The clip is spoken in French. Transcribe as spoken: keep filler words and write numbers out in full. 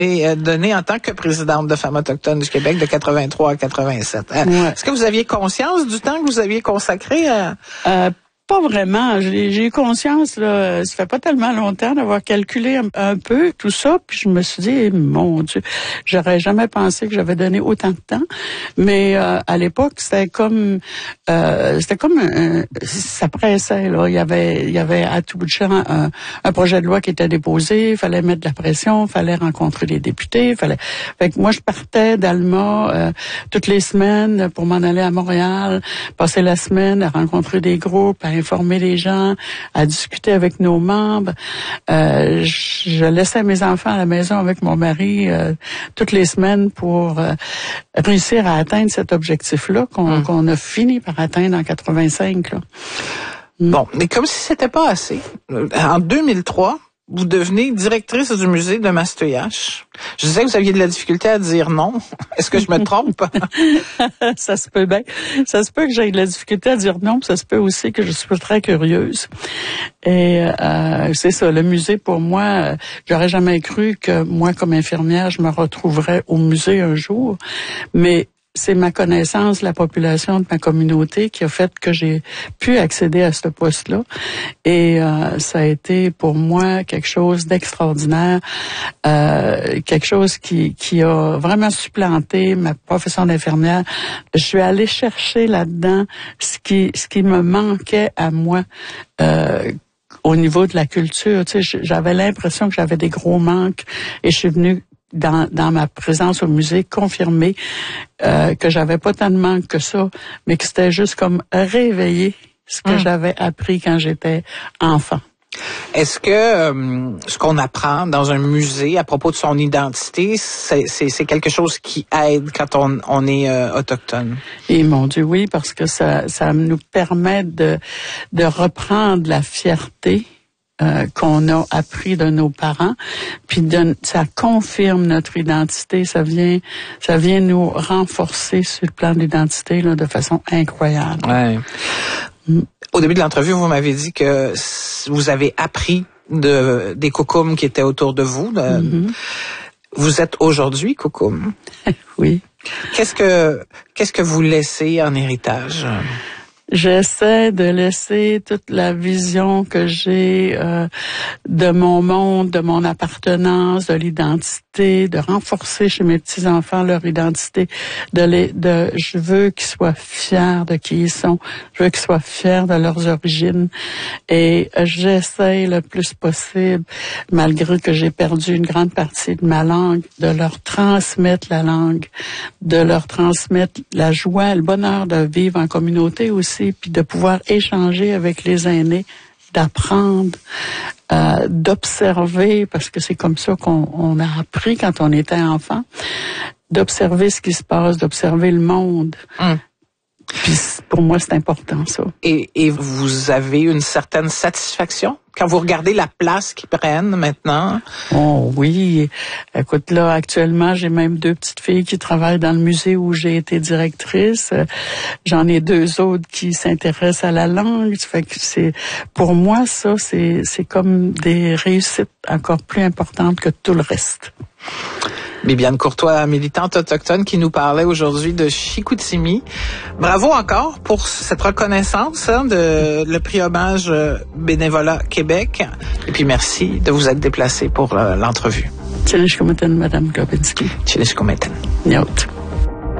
été donnée en tant que présidente de Femmes autochtones du Québec de quatre-vingt-trois à quatre-vingt-sept. Ouais. Est-ce que vous aviez conscience du temps que vous aviez consacré à... Euh, Pas vraiment. J'ai, j'ai eu conscience, là, ça fait pas tellement longtemps d'avoir calculé un, un peu tout ça, puis je me suis dit, mon Dieu, j'aurais jamais pensé que j'avais donné autant de temps. Mais euh, à l'époque, c'était comme, euh, c'était comme, un, ça pressait. Là, il y avait, il y avait à tout bout de champ un, un projet de loi qui était déposé. Il fallait mettre de la pression, il fallait rencontrer les députés. Il fallait. Fait que moi, je partais d'Alma euh, toutes les semaines pour m'en aller à Montréal, passer la semaine à rencontrer des groupes, à informer les gens, à discuter avec nos membres. Euh, je laissais mes enfants à la maison avec mon mari euh, toutes les semaines pour euh, réussir à atteindre cet objectif-là qu'on, mmh. qu'on a fini par atteindre en quatre-vingt-cinq. Là. Mmh. Bon, mais comme si c'était pas assez, en deux mille trois, vous devenez directrice du musée de Masteuillache. Je disais que vous aviez de la difficulté à dire non. Est-ce que je me trompe? Ça se peut bien. Ça se peut que j'aie de la difficulté à dire non, puis ça se peut aussi que je sois très curieuse. Et euh, c'est ça, le musée, pour moi, euh, j'aurais jamais cru que moi, comme infirmière, je me retrouverais au musée un jour. Mais c'est ma connaissance de la population de ma communauté qui a fait que j'ai pu accéder à ce poste-là. Et euh, ça a été pour moi quelque chose d'extraordinaire, euh, quelque chose qui, qui a vraiment supplanté ma profession d'infirmière. Je suis allée chercher là-dedans ce qui, ce qui me manquait à moi. Euh, au niveau de la culture, tu sais, j'avais l'impression que j'avais des gros manques et je suis venue dans, dans ma présence au musée confirmer euh, que j'avais pas tant de manque que ça, mais que c'était juste comme réveiller ce que mmh. j'avais appris quand j'étais enfant. Est-ce que euh, ce qu'on apprend dans un musée à propos de son identité, c'est, c'est, c'est quelque chose qui aide quand on, on est euh, autochtone? Et mon Dieu, oui, parce que ça, ça nous permet de, de reprendre la fierté Euh, qu'on a appris de nos parents, puis de, ça confirme notre identité, ça vient, ça vient nous renforcer sur le plan de l'identité là, de façon incroyable. Ouais. Mm. Au début de l'entrevue, vous m'avez dit que vous avez appris de des Kukum qui étaient autour de vous. De, mm-hmm. Vous êtes aujourd'hui Kukum. Oui. Qu'est-ce que qu'est-ce que vous laissez en héritage? J'essaie de laisser toute la vision que j'ai euh, de mon monde, de mon appartenance, de l'identité, de renforcer chez mes petits-enfants leur identité. De les, de, je veux qu'ils soient fiers de qui ils sont. Je veux qu'ils soient fiers de leurs origines. Et j'essaie le plus possible, malgré que j'ai perdu une grande partie de ma langue, de leur transmettre la langue, de leur transmettre la joie, le bonheur de vivre en communauté aussi, puis de pouvoir échanger avec les aînés, d'apprendre, euh, d'observer, parce que c'est comme ça qu'on on a appris quand on était enfant, d'observer ce qui se passe, d'observer le monde. Hum. Puis pour moi, c'est important, ça. Et, et vous avez une certaine satisfaction quand vous regardez la place qu'ils prennent maintenant? Oh oui. Écoute, là, actuellement, j'ai même deux petites filles qui travaillent dans le musée où j'ai été directrice. J'en ai deux autres qui s'intéressent à la langue. Ça fait que c'est, pour moi, ça, c'est, c'est comme des réussites encore plus importantes que tout le reste. Bibiane Courtois, militante autochtone, qui nous parlait aujourd'hui de Chicoutimi. Bravo encore pour cette reconnaissance hein, de le prix hommage Bénévolat Québec. Et puis merci de vous être déplacé pour euh, l'entrevue. Tchilishkometan, Madame Globinski. Tchilishkometan. Nyot.